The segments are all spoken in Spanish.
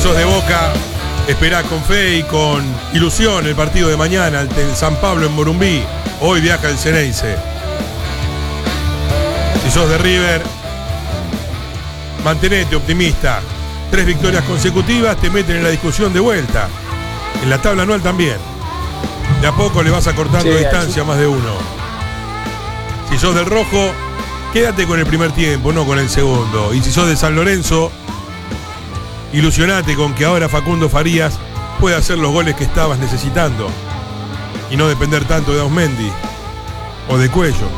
sos de Boca, esperá con fe y con ilusión el partido de mañana ante el San Pablo en Morumbí. Hoy viaja el Ceneice. Si sos de River, mantenete optimista. 3 victorias consecutivas te meten en la discusión de vuelta. En la tabla anual también. De a poco le vas acortando distancia a más de uno. Si sos del Rojo, quédate con el primer tiempo, no con el segundo. Y si sos de San Lorenzo, ilusionate con que ahora Facundo Farías pueda hacer los goles que estabas necesitando y no depender tanto de Ausmendi o de Cuello.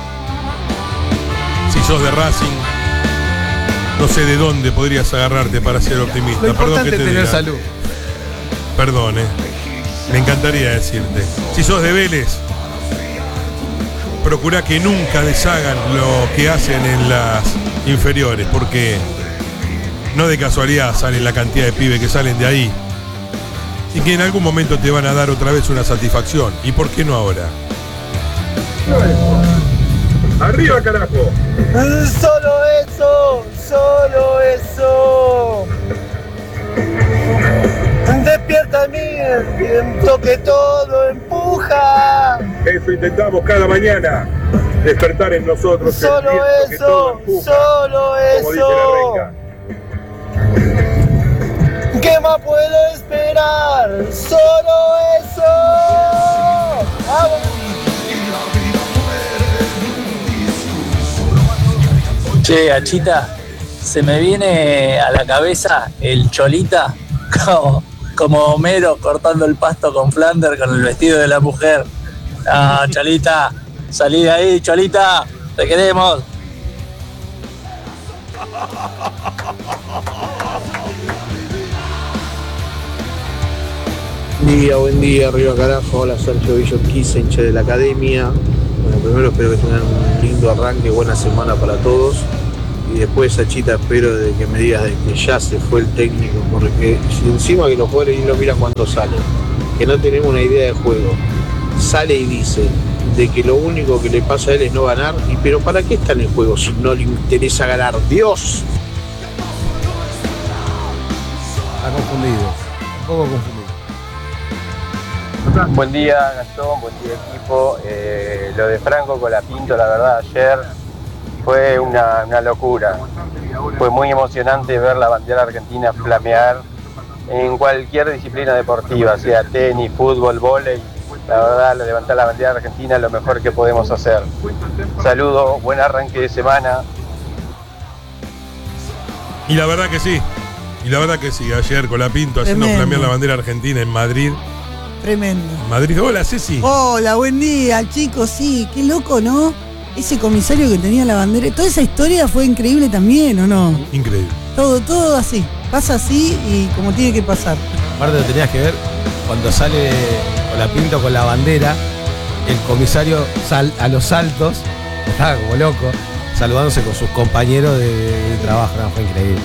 Si sos de Racing, no sé de dónde podrías agarrarte para ser optimista. Lo importante es tener salud. Perdón, me encantaría decirte. Si sos de Vélez, procurá que nunca deshagan lo que hacen en las inferiores, porque no de casualidad salen la cantidad de pibes que salen de ahí y que en algún momento te van a dar otra vez una satisfacción. ¿Y por qué no ahora? ¡Arriba, carajo! ¡Solo eso! ¡Solo eso! ¡Despierta mi viento que todo empuja! Eso intentamos cada mañana. Despertar en nosotros ¡Solo el viento que todo eso! empuja, ¡Solo como dice eso! la renga. ¿Qué más puedo esperar? ¡Solo eso! ¡Vamos! Che, Achita, se me viene a la cabeza el Cholita como Homero cortando el pasto con Flanders con el vestido de la mujer. Ah, Cholita, salí de ahí, Cholita, te queremos. Buen día, arriba carajo. Hola, Sergio Villorquiza, hincha de la academia. Bueno, primero espero que tengan un lindo arranque, buena semana para todos. Y después, Achita, espero de que me digas de que ya se fue el técnico, porque si encima que los jugadores ni lo miran cuando salen, que no tenemos una idea de juego, sale y dice de que lo único que le pasa a él es no ganar. Y pero ¿para qué está en el juego si no le interesa ganar? ¡Dios! Está confundido, un poco confundido. Buen día, Gastón, buen día, equipo. Lo de Franco Colapinto, la verdad, ayer fue una locura. Fue muy emocionante ver la bandera argentina flamear en cualquier disciplina deportiva, sea tenis, fútbol, vóley. La verdad, levantar la bandera argentina es lo mejor que podemos hacer. Saludos, buen arranque de semana. Y la verdad que sí. Ayer Colapinto haciendo flamear la bandera argentina en Madrid. Tremendo. Madrid, hola Ceci. Hola, buen día, chicos. Sí, qué loco, ¿no? Ese comisario que tenía la bandera. Toda esa historia fue increíble también, ¿o no? Increíble. Todo así. Pasa así y como tiene que pasar. Aparte lo tenías que ver cuando sale Colapinto con la bandera, el comisario a los saltos, estaba como loco, saludándose con sus compañeros de trabajo. No, fue increíble.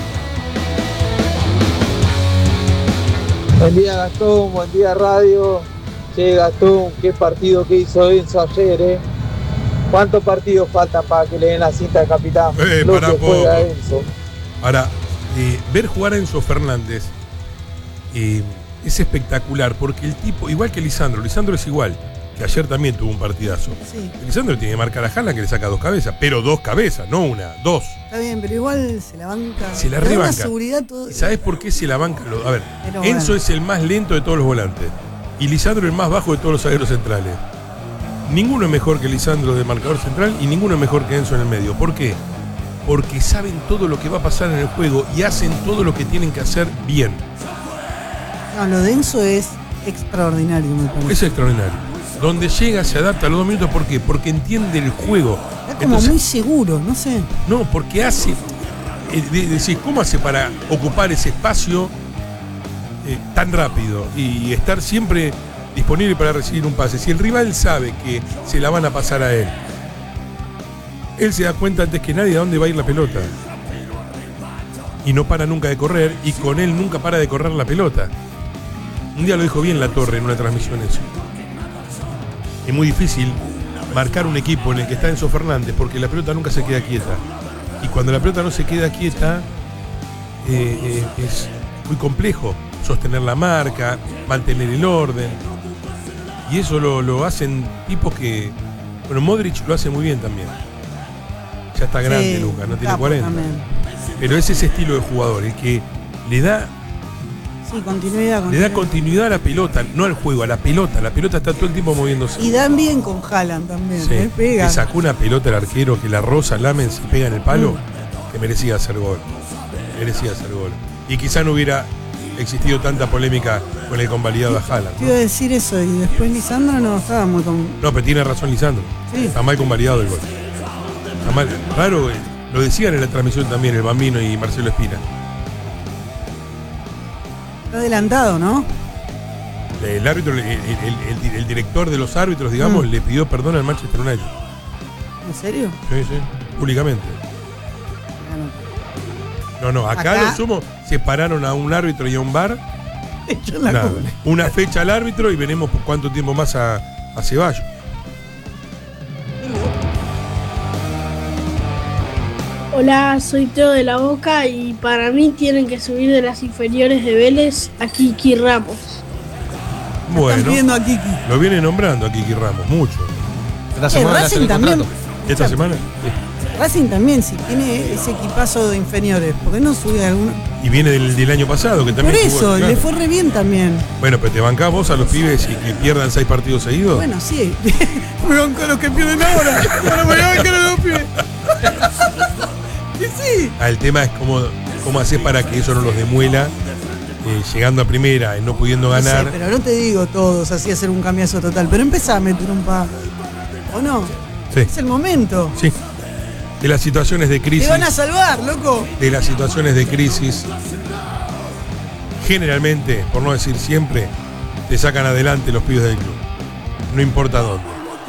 Buen día, Gastón, buen día, radio. Che, Gastón, qué partido que hizo Enzo ayer, ¿Cuántos partidos faltan para que le den la cinta de capitán? Para que poco. juega Enzo. Ahora, ver jugar a Enzo Fernández es espectacular, porque el tipo, igual que Lisandro es igual, que ayer también tuvo un partidazo. Sí. Lisandro tiene que marcar a Haaland, que le saca 2 cabezas, pero 2 cabezas, no una, 2. Está bien, pero igual se la banca. Se la Le da una rebanca. seguridad todo. ¿Y sabes por qué se la banca? A ver, Pero Enzo bueno. es el más lento de todos los volantes y Lisandro el más bajo de todos los zagueros centrales. Ninguno es mejor que Lisandro de marcador central y ninguno es mejor que Enzo en el medio. ¿Por qué? Porque saben todo lo que va a pasar en el juego y hacen todo lo que tienen que hacer bien. No, lo de Enzo es extraordinario, me parece. Es extraordinario. Donde llega se adapta a los 2 minutos. ¿Por qué? Porque entiende el juego. Está como muy seguro, no sé. No, porque hace... decís, ¿cómo hace para ocupar ese espacio tan rápido y estar siempre disponible para recibir un pase? Si el rival sabe que se la van a pasar a él, él se da cuenta antes que nadie a dónde va a ir la pelota. Y no para nunca de correr, y con él nunca para de correr la pelota. Un día lo dijo bien Latorre en una transmisión eso. Es muy difícil marcar un equipo en el que está Enzo Fernández porque la pelota nunca se queda quieta. Y cuando la pelota no se queda quieta, es muy complejo sostener la marca, mantener el orden. Y eso lo hacen tipos que... Bueno, Modric lo hace muy bien también. Ya está grande, Sí, Lucas, no tiene capo 40. también. Pero es ese estilo de jugador, el que le da Sí, continuidad. continuidad a la pelota, no al juego, a la pelota. La pelota está todo el tiempo moviéndose. Y dan bien con Haaland también, Sí. pega. Le sacó una pelota al arquero que la roza, Lamens y pega en el palo, que merecía hacer gol. Merecía hacer gol. Y quizá no hubiera existido tanta polémica con el convalidado a Haaland. Te iba a decir eso, y después Lisandro no estaba muy con... No, pero tiene razón Lisandro. Sí. Está mal convalidado el gol. Está mal. Raro, lo decían en la transmisión también el Bambino y Marcelo Espina. Está adelantado, ¿no? El árbitro, el director de los árbitros, digamos, le pidió perdón al Manchester United. ¿En serio? Sí, sí, públicamente. No, acá lo sumo, separaron a un árbitro y a un VAR. Nada, una fecha al árbitro y veremos por cuánto tiempo más a Ceballos. Hola, soy Teo de la Boca y para mí tienen que subir de las inferiores de Vélez a Kiki Ramos. Bueno, pidiendo a Kiki. Lo viene nombrando a Kiki Ramos, mucho. Esta semana Racing también. ¿Esta semana? Racing también, si tiene ese equipazo de inferiores, ¿por qué no sube alguno? Y viene del año pasado, que también Por eso, jugó, claro. le fue re bien también. Bueno, pero ¿te bancás vos a los pibes y que pierdan 6 partidos seguidos? Bueno, sí. Me banco a los que pierden ahora. Ahora me voy a bancar a los pibes. Sí. El tema es cómo haces para que eso no los demuela, llegando a primera y no pudiendo ganar. No sé, pero no te digo todos así hacer un cambiazo total, pero empezá a meter un par. ¿O no? Sí. Es el momento. Sí. De las situaciones de crisis. Te van a salvar, loco. De las situaciones de crisis, generalmente, por no decir siempre, te sacan adelante los pibes del club. No importa dónde.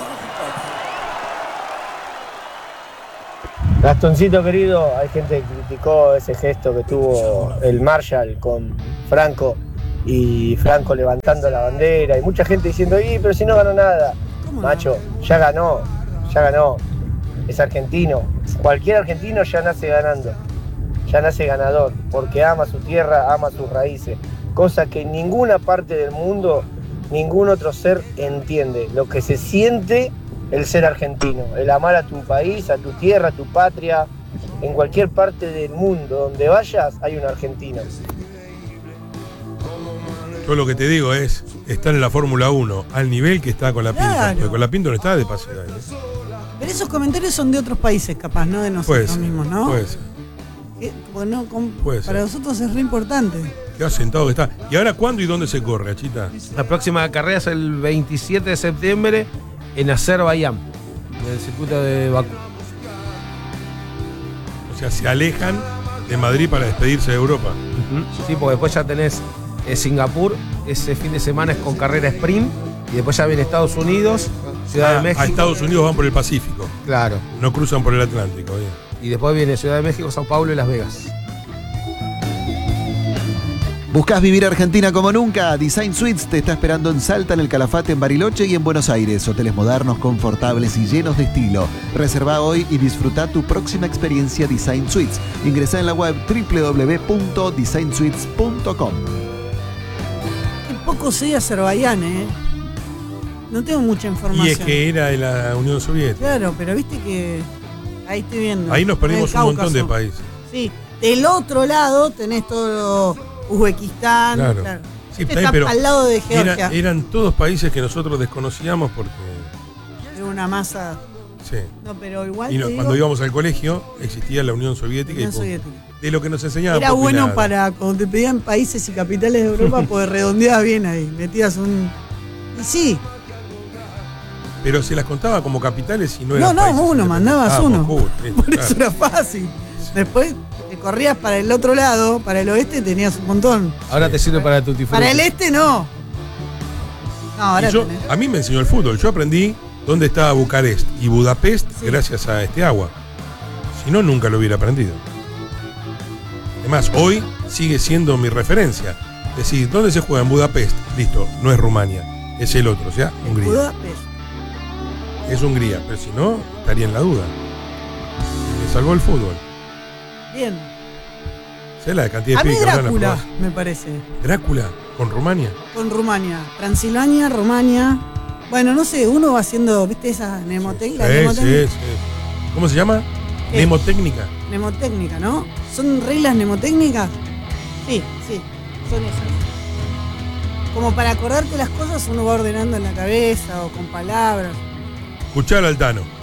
Gastoncito querido, hay gente que criticó ese gesto que tuvo el Marshall con Franco y Franco levantando la bandera y mucha gente diciendo, pero si no ganó nada. Macho, ya ganó, es argentino. Cualquier argentino ya nace ganando, ya nace ganador, porque ama su tierra, ama sus raíces, cosa que en ninguna parte del mundo, ningún otro ser entiende, lo que se siente el ser argentino, el amar a tu país, a tu tierra, a tu patria. En cualquier parte del mundo donde vayas hay un argentino. Yo lo que te digo es estar en la Fórmula 1 al nivel que está con la Pinto, Claro. porque con la Pinto no está de paseo. Pero esos comentarios son de otros países, capaz, no de nosotros mismos, ¿no? Puede ser. Bueno, Puede para ser. nosotros es re importante. Qué sentado que está. ¿Y ahora cuándo y dónde se corre, Achita? La próxima carrera es el 27 de septiembre en Azerbaiyán, en el circuito de Bakú. O sea, se alejan de Madrid para despedirse de Europa. Sí, porque después ya tenés Singapur, ese fin de semana es con carrera sprint, y después ya viene Estados Unidos, Ciudad de México. A Estados Unidos van por el Pacífico. Claro. No cruzan por el Atlántico. Bien. Y después viene Ciudad de México, Sao Paulo y Las Vegas. ¿Buscás vivir Argentina como nunca? Design Suites te está esperando en Salta, en el Calafate, en Bariloche y en Buenos Aires. Hoteles modernos, confortables y llenos de estilo. Reserva hoy y disfruta tu próxima experiencia Design Suites. Ingresá en la web www.designsuites.com. Qué poco sé de Azerbaiyán, ¿eh? No tengo mucha información. Y es que era de la Unión Soviética. Claro, pero viste que... Ahí estoy viendo. Ahí nos perdimos En el un montón de Cáucaso. países. Sí. Del otro lado tenés todo Uzbekistán. Claro. Sí, Este está bien, está pero al lado de Georgia. eran todos países que nosotros desconocíamos porque... Era una masa... Sí. No, pero igual Y te digo, cuando íbamos al colegio existía la Unión Soviética. Unión y punto. Soviética. De lo que nos enseñaban. era poco y bueno nada. para cuando te pedían países y capitales de Europa, pues redondeabas bien ahí. Metías un... Y sí. Pero se las contaba como capitales y no No, eran países uno, mandabas uno. independientes. Por eso era fácil. Después te corrías para el otro lado, para el oeste tenías un montón. Ahora te sirve para Tutti Frutti. Para el este no. No, ahora Y yo, tenés. a mí me enseñó el fútbol. Yo aprendí dónde estaba Bucarest y Budapest gracias a este agua. Si no, nunca lo hubiera aprendido. Además, hoy sigue siendo mi referencia. Es decir, ¿dónde se juega? En Budapest. Listo, no es Rumania, es el otro, o sea, Hungría. Budapest. Es Hungría, pero si no, estaría en la duda. Me salvó el fútbol. Bien. ¿Sabés la cantidad A de mí pibes que hablan Drácula, aprobás? me parece. ¿Drácula? ¿Con Rumania? Con Rumania. Transilvania, Rumania. Bueno, no sé, uno va haciendo, ¿viste esa mnemotécnica? Sí. ¿Cómo se llama? ¿Qué? Mnemotécnica. Mnemotécnica, ¿no? ¿Son reglas mnemotécnicas? Sí, son esas. Como para acordarte las cosas uno va ordenando en la cabeza o con palabras. Escuchar al Tano.